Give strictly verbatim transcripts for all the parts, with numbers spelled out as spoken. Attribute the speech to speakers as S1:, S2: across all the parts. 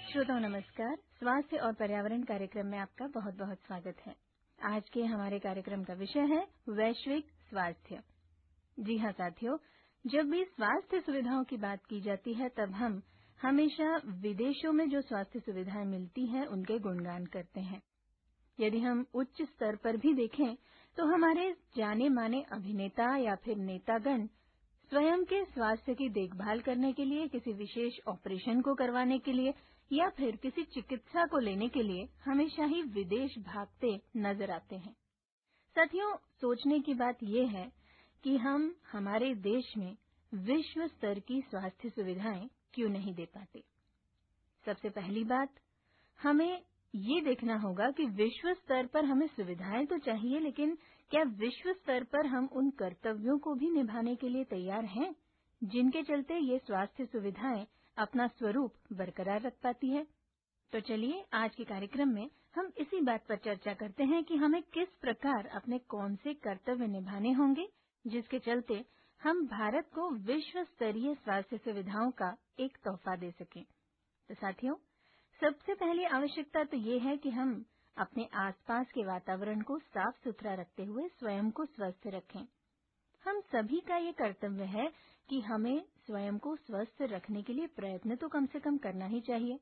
S1: श्रोताओं नमस्कार। स्वास्थ्य और पर्यावरण कार्यक्रम में आपका बहुत बहुत स्वागत है। आज के हमारे कार्यक्रम का विषय है वैश्विक स्वास्थ्य। जी हाँ साथियों, जब भी स्वास्थ्य सुविधाओं की बात की जाती है तब हम हमेशा विदेशों में जो स्वास्थ्य सुविधाएं मिलती हैं उनके गुणगान करते हैं। यदि हम उच्च स्तर पर भी देखें तो हमारे जाने माने अभिनेता या फिर नेतागण स्वयं के स्वास्थ्य की देखभाल करने के लिए, किसी विशेष ऑपरेशन को करवाने के लिए या फिर किसी चिकित्सा को लेने के लिए हमेशा ही विदेश भागते नजर आते हैं। साथियों, सोचने की बात यह है कि हम हमारे देश में विश्व स्तर की स्वास्थ्य सुविधाएं क्यों नहीं दे पाते। सबसे पहली बात, हमें ये देखना होगा कि विश्व स्तर पर हमें सुविधाएं तो चाहिए, लेकिन क्या विश्व स्तर पर हम उन कर्तव्यों को भी निभाने के लिए तैयार हैं जिनके चलते ये स्वास्थ्य सुविधाएं अपना स्वरूप बरकरार रख पाती है। तो चलिए आज के कार्यक्रम में हम इसी बात पर चर्चा करते हैं कि हमें किस प्रकार अपने कौन से कर्तव्य निभाने होंगे जिसके चलते हम भारत को विश्व स्तरीय स्वास्थ्य सुविधाओं का एक तोहफा दे सकें। तो साथियों, सबसे पहली आवश्यकता तो ये है कि हम अपने आसपास के वातावरण को साफ सुथरा रखते हुए स्वयं को स्वस्थ रखें। हम सभी का ये कर्तव्य है कि हमें स्वयं को स्वस्थ रखने के लिए प्रयत्न तो कम से कम करना ही चाहिए।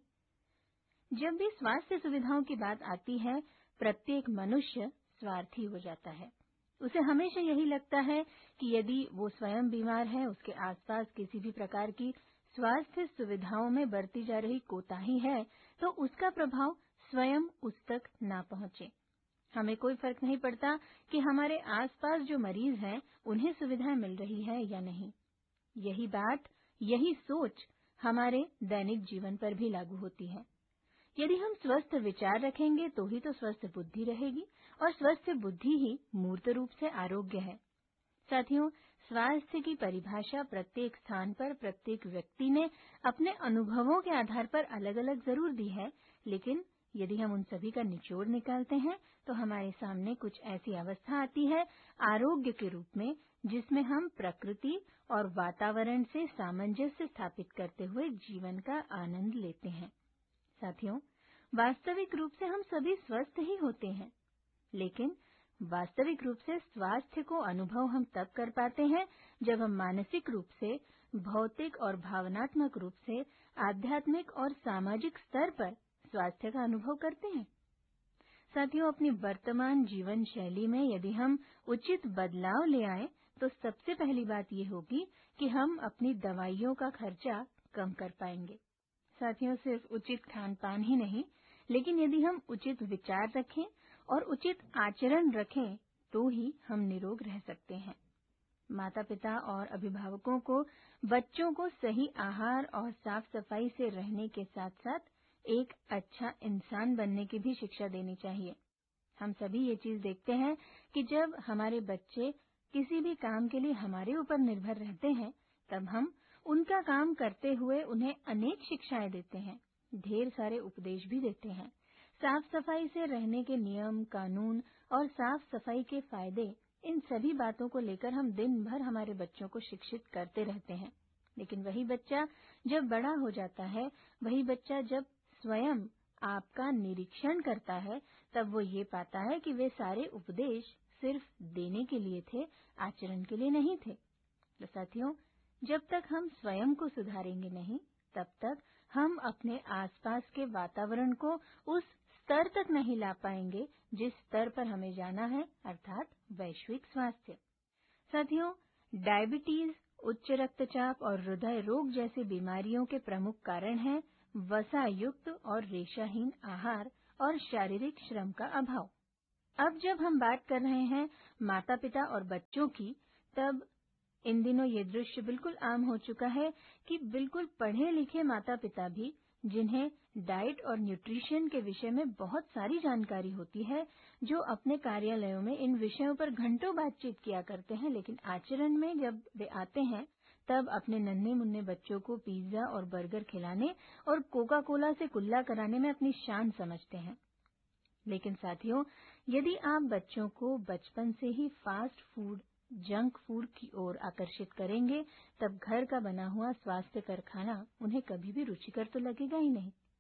S1: जब भी स्वास्थ्य सुविधाओं की बात आती है, प्रत्येक मनुष्य स्वार्थी हो जाता है। उसे हमेशा यही लगता है कि यदि वो स्वयं बीमार है, उसके आसपास किसी भी प्रकार की स्वास्थ्य सुविधाओं में बरती जा रही कोताही है, तो उसका प्रभाव स्वयं उस तक ना पहुंचे। हमें कोई फर्क नहीं पड़ता कि हमारे आसपास जो मरीज हैं उन्हें सुविधाएं मिल रही है या नहीं। यही बात, यही सोच हमारे दैनिक जीवन पर भी लागू होती है। यदि हम स्वस्थ विचार रखेंगे तो ही तो स्वस्थ बुद्धि रहेगी, और स्वस्थ बुद्धि ही मूर्त रूप से आरोग्य है। साथियों, स्वास्थ्य की परिभाषा प्रत्येक स्थान पर प्रत्येक व्यक्ति ने अपने अनुभवों के आधार पर अलग अलग जरूर दी है, लेकिन यदि हम उन सभी का निचोड़ निकालते हैं तो हमारे सामने कुछ ऐसी अवस्था आती है आरोग्य के रूप में, जिसमें हम प्रकृति और वातावरण से सामंजस्य स्थापित करते हुए जीवन का आनंद लेते हैं। साथियों, वास्तविक रूप से हम सभी स्वस्थ ही होते हैं, लेकिन वास्तविक रूप से स्वास्थ्य को अनुभव हम तब कर पाते हैं जब हम मानसिक रूप से, भौतिक और भावनात्मक रूप से, आध्यात्मिक और सामाजिक स्तर पर स्वास्थ्य का अनुभव करते हैं। साथियों, अपनी वर्तमान जीवन शैली में यदि हम उचित बदलाव ले आएं, तो सबसे पहली बात ये होगी कि हम अपनी दवाइयों का खर्चा कम कर पाएंगे। साथियों, सिर्फ उचित खान पान ही नहीं, लेकिन यदि हम उचित विचार रखें और उचित आचरण रखें तो ही हम निरोग रह सकते हैं। माता पिता और अभिभावकों को बच्चों को सही आहार और साफ सफाई से रहने के साथ साथ एक अच्छा इंसान बनने की भी शिक्षा देनी चाहिए। हम सभी ये चीज देखते हैं कि जब हमारे बच्चे किसी भी काम के लिए हमारे ऊपर निर्भर रहते हैं, तब हम उनका काम करते हुए उन्हें अनेक शिक्षाएं देते हैं, ढेर सारे उपदेश भी देते हैं। साफ सफाई से रहने के नियम, कानून और साफ सफाई के फायदे, इन सभी बातों को लेकर हम दिन भर हमारे बच्चों को शिक्षित करते रहते हैं। लेकिन वही बच्चा जब बड़ा हो जाता है, वही बच्चा जब स्वयं आपका निरीक्षण करता है, तब वो ये पाता है कि वे सारे उपदेश सिर्फ देने के लिए थे, आचरण के लिए नहीं थे। तो साथियों, जब तक हम स्वयं को सुधारेंगे नहीं, तब तक हम अपने आसपास के वातावरण को उस स्तर तक नहीं ला पाएंगे जिस स्तर पर हमें जाना है, अर्थात वैश्विक स्वास्थ्य। साथियों, डायबिटीज, उच्च रक्तचाप और हृदय रोग जैसी बीमारियों के प्रमुख कारण हैं वसा युक्त और रेशाहीन आहार और शारीरिक श्रम का अभाव। अब जब हम बात कर रहे हैं माता पिता और बच्चों की, तब इन दिनों ये दृश्य बिल्कुल आम हो चुका है कि बिल्कुल पढ़े लिखे माता पिता भी, जिन्हें डाइट और न्यूट्रिशन के विषय में बहुत सारी जानकारी होती है, जो अपने कार्यालयों में इन विषयों पर घंटों बातचीत किया करते हैं, लेकिन आचरण में जब वे आते हैं तब अपने नन्हे मुन्ने बच्चों को पिज्जा और बर्गर खिलाने और कोका कोला से कुल्ला कराने में अपनी शान समझते हैं। लेकिन साथियों, यदि आप बच्चों को बचपन से ही फास्ट फूड, जंक फूड की ओर आकर्षित करेंगे, तब घर का बना हुआ स्वास्थ्यकर खाना उन्हें कभी भी रुचिकर तो लगेगा ही नहीं।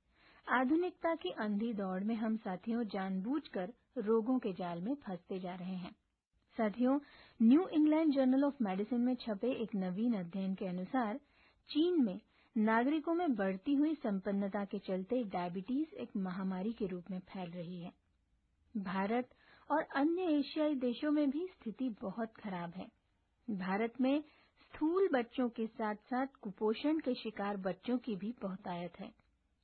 S1: आधुनिकता की अंधी दौड़ में हम साथियों जानबूझकर रोगों के जाल में फंसते जा रहे हैं। साथियों, new England journal of medicine में छपे एक नवीन अध्ययन के अनुसार चीन में नागरिकों में बढ़ती हुई संपन्नता के चलते डायबिटीज एक महामारी के रूप में फैल रही है। भारत और अन्य एशियाई देशों में भी स्थिति बहुत खराब है। भारत में स्थूल बच्चों के साथ साथ कुपोषण के शिकार बच्चों की भी बहुतायत है।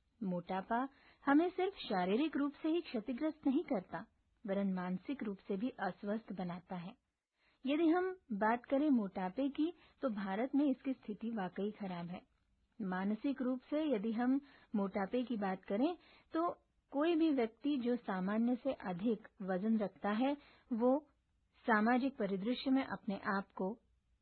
S1: मोटापा हमें सिर्फ शारीरिक रूप से ही क्षतिग्रस्त नहीं करता, वरन मानसिक रूप से भी अस्वस्थ बनाता है। यदि हम बात करें मोटापे की, तो भारत में इसकी स्थिति वाकई खराब है। मानसिक रूप से यदि हम मोटापे की बात करें, तो कोई भी व्यक्ति जो सामान्य से अधिक वजन रखता है, वो सामाजिक परिदृश्य में अपने आप को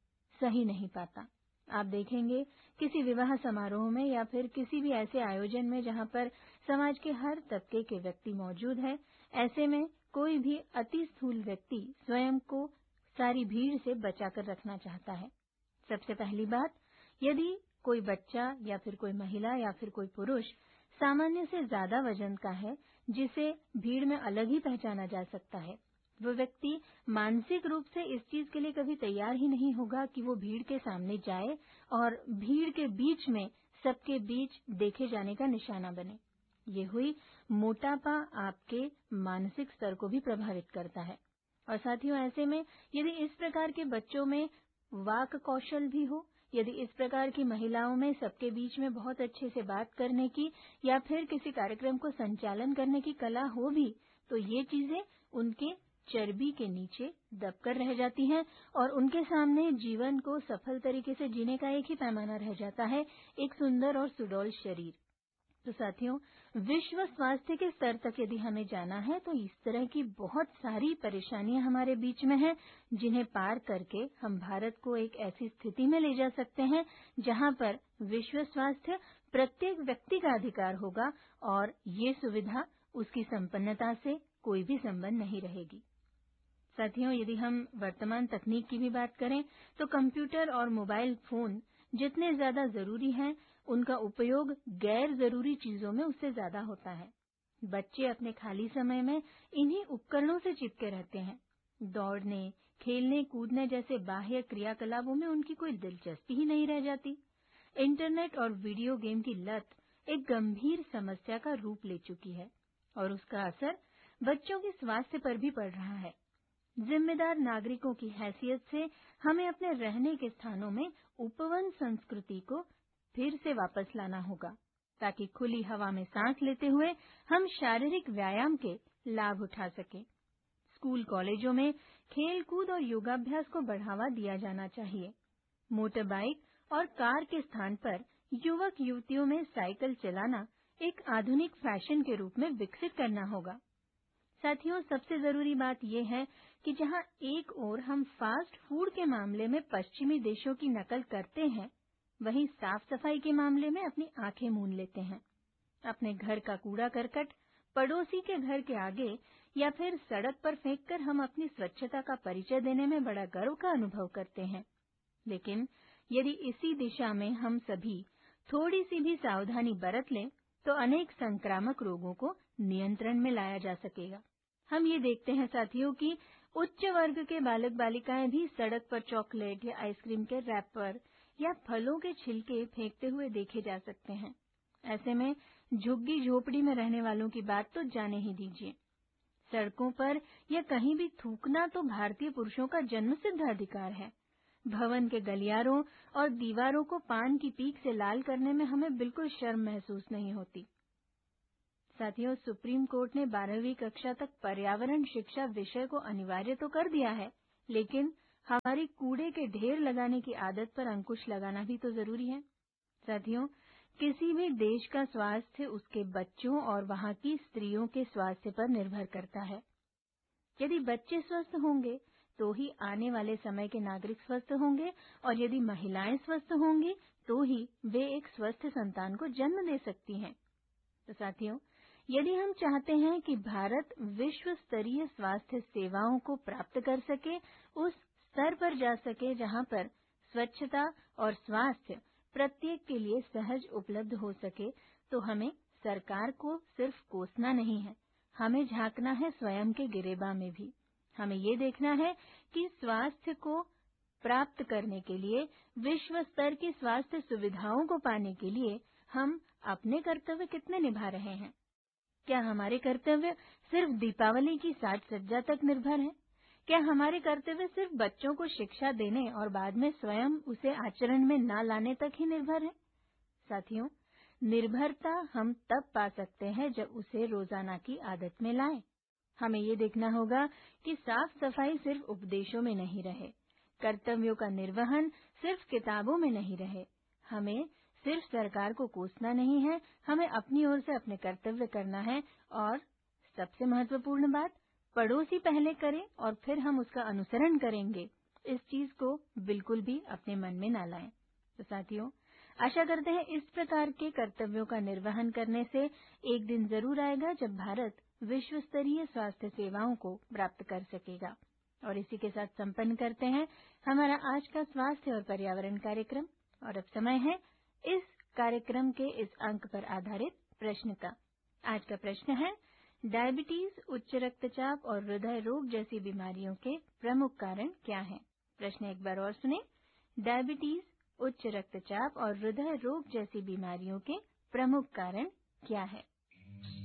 S1: सही नहीं पाता। आप देखेंगे किसी विवाह समारोह में या फिर किसी भी ऐसे आयोजन में जहां पर समाज के हर तबके के व्यक्ति मौजूद हैं, ऐसे में कोई भी अति स्थूल व्यक्ति स्वयं को सारी भीड़ से बचाकर रखना चाहता है। सबसे पहली बात, यदि कोई बच्चा या फिर कोई महिला या फिर कोई पुरुष सामान्य से ज्यादा वजन का है, जिसे भीड़ में अलग ही पहचाना जा सकता है, वो व्यक्ति मानसिक रूप से इस चीज के लिए कभी तैयार ही नहीं होगा कि वो भीड़ के सामने जाए और भीड़ के बीच में सबके बीच देखे जाने का निशाना बने। ये हुई मोटापा आपके मानसिक स्तर को भी प्रभावित करता है। और साथियों, ऐसे में यदि इस प्रकार के बच्चों में वाक कौशल भी हो, यदि इस प्रकार की महिलाओं में सबके बीच में बहुत अच्छे से बात करने की या फिर किसी कार्यक्रम को संचालन करने की कला हो भी, तो ये चीजें उनके चर्बी के नीचे दबकर रह जाती हैं और उनके सामने जीवन को सफल तरीके से जीने का एक ही पैमाना रह जाता है, एक सुंदर और सुडौल शरीर। तो साथियों, विश्व स्वास्थ्य के स्तर तक यदि हमें जाना है, तो इस तरह की बहुत सारी परेशानियां हमारे बीच में हैं, जिन्हें पार करके हम भारत को एक ऐसी स्थिति में ले जा सकते हैं जहां पर विश्व स्वास्थ्य प्रत्येक व्यक्ति का अधिकार होगा और ये सुविधा उसकी संपन्नता से कोई भी संबंध नहीं रहेगी। साथियों, यदि हम वर्तमान तकनीक की भी बात करें, तो कंप्यूटर और मोबाइल फोन जितने ज्यादा जरूरी हैं, उनका उपयोग गैर जरूरी चीजों में उससे ज्यादा होता है। बच्चे अपने खाली समय में इन्हीं उपकरणों से चिपके रहते हैं। दौड़ने, खेलने, कूदने जैसे बाह्य क्रियाकलापों में उनकी कोई दिलचस्पी ही नहीं रह जाती। इंटरनेट और वीडियो गेम की लत एक गंभीर समस्या का रूप ले चुकी है और उसका असर बच्चों के स्वास्थ्य पर भी पड़ रहा है। जिम्मेदार नागरिकों की हैसियत से हमें अपने रहने के स्थानों में उपवन संस्कृति को फिर से वापस लाना होगा, ताकि खुली हवा में सांस लेते हुए हम शारीरिक व्यायाम के लाभ उठा सकें। स्कूल कॉलेजों में खेल कूद और योगाभ्यास को बढ़ावा दिया जाना चाहिए। मोटर बाइक और कार के स्थान पर युवक युवतियों में साइकिल चलाना एक आधुनिक फैशन के रूप में विकसित करना होगा। साथियों, सबसे जरूरी बात यह है कि जहां एक ओर हम फास्ट फूड के मामले में पश्चिमी देशों की नकल करते हैं, वहीं साफ सफाई के मामले में अपनी आंखें मूंद लेते हैं। अपने घर का कूड़ा करकट पड़ोसी के घर के आगे या फिर सड़क पर फेंककर हम अपनी स्वच्छता का परिचय देने में बड़ा गर्व का अनुभव करते हैं। लेकिन यदि इसी दिशा में हम सभी थोड़ी सी भी सावधानी बरत लें, तो अनेक संक्रामक रोगों को नियंत्रण में लाया जा सकेगा। हम ये देखते हैं साथियों कि उच्च वर्ग के बालक बालिकाएं भी सड़क पर चॉकलेट या आइसक्रीम के रैपर या फलों के छिलके फेंकते हुए देखे जा सकते हैं। ऐसे में झुग्गी झोपड़ी में रहने वालों की बात तो जाने ही दीजिए। सड़कों पर या कहीं भी थूकना तो भारतीय पुरुषों का जन्मसिद्ध अधिकार है। भवन के गलियारों और दीवारों को पान की पीक से लाल करने में हमें बिल्कुल शर्म महसूस नहीं होती। साथियों, सुप्रीम कोर्ट ने बारहवीं कक्षा तक पर्यावरण शिक्षा विषय को अनिवार्य तो कर दिया है, लेकिन हमारी कूड़े के ढेर लगाने की आदत पर अंकुश लगाना भी तो जरूरी है। साथियों, किसी भी देश का स्वास्थ्य उसके बच्चों और वहां की स्त्रियों के स्वास्थ्य पर निर्भर करता है। यदि बच्चे स्वस्थ होंगे, तो ही आने वाले समय के नागरिक स्वस्थ होंगे और यदि महिलाएं स्वस्थ होंगी, तो ही वे एक स्वस्थ संतान को जन्म दे सकती हैं। तो साथियों, यदि हम चाहते हैं कि भारत विश्व स्तरीय स्वास्थ्य सेवाओं को प्राप्त कर सके, उस स्तर पर जा सके जहां पर स्वच्छता और स्वास्थ्य प्रत्येक के लिए सहज उपलब्ध हो सके, तो हमें सरकार को सिर्फ कोसना नहीं है, हमें झांकना है स्वयं के गिरेबा में भी। हमें ये देखना है कि स्वास्थ्य को प्राप्त करने के लिए, विश्व स्तर की स्वास्थ्य सुविधाओं को पाने के लिए हम अपने कर्तव्य कितने निभा रहे हैं। क्या हमारे कर्तव्य सिर्फ दीपावली की साज सज्जा तक निर्भर है? क्या हमारे कर्तव्य सिर्फ बच्चों को शिक्षा देने और बाद में स्वयं उसे आचरण में न लाने तक ही निर्भर है? साथियों, निर्भरता हम तब पा सकते हैं जब उसे रोजाना की आदत में लाएं। हमें ये देखना होगा कि साफ सफाई सिर्फ उपदेशों में नहीं रहे, कर्तव्यों का निर्वहन सिर्फ किताबों में नहीं रहे। हमें सिर्फ सरकार को कोसना नहीं है, हमें अपनी ओर से अपने कर्तव्य करना है। और सबसे महत्वपूर्ण बात, पड़ोसी पहले करे और फिर हम उसका अनुसरण करेंगे, इस चीज को बिल्कुल भी अपने मन में न लाएं। तो साथियों, आशा करते हैं इस प्रकार के कर्तव्यों का निर्वहन करने से एक दिन जरूर आएगा जब भारत विश्व स्तरीय स्वास्थ्य सेवाओं को प्राप्त कर सकेगा। और इसी के साथ संपन्न करते हैं हमारा आज का स्वास्थ्य और पर्यावरण कार्यक्रम। और अब समय है इस कार्यक्रम के इस अंक पर आधारित प्रश्न का। आज का प्रश्न है, डायबिटीज, उच्च रक्तचाप और हृदय रोग जैसी बीमारियों के प्रमुख कारण क्या हैं? प्रश्न एक बार और सुने। डायबिटीज, उच्च रक्तचाप और हृदय रोग जैसी बीमारियों के प्रमुख कारण क्या है?